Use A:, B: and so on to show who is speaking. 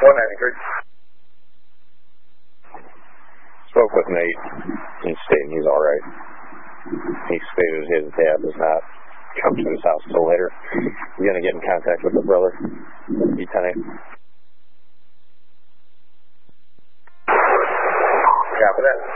A: anchored.
B: Spoke with Nate. He's stating he's all right. He stated his dad does not come to his house until later. He's going to get in contact with the brother. Lieutenant.
A: Copy that.